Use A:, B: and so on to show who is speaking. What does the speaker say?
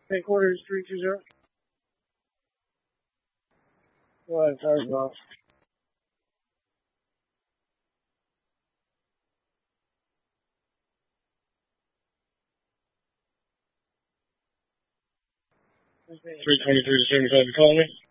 A: Headquarters 320. Go ahead, sorry, boss.
B: Three 323 to 75, you calling me?